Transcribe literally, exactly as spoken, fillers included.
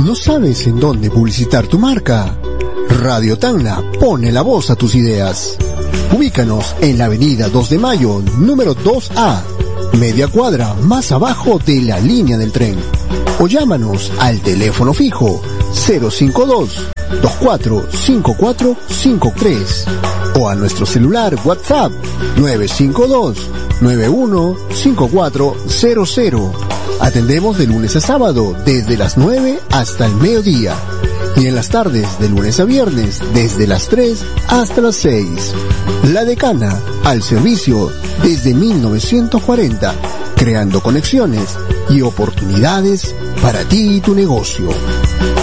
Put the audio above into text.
¿No sabes en dónde publicitar tu marca? Radio Tacna pone la voz a tus ideas. Ubícanos en la avenida dos de mayo, número dos A, media cuadra más abajo de la línea del tren. O llámanos al teléfono fijo cero cinco dos, dos cuatro cinco cuatro cinco tres o a nuestro celular WhatsApp nueve cinco dos, nueve uno cinco cuatro cero cero. Atendemos de lunes a sábado desde las nueve hasta el mediodía y en las tardes de lunes a viernes desde las tres hasta las seis. La Decana, al servicio desde mil novecientos cuarenta, creando conexiones y oportunidades para ti y tu negocio.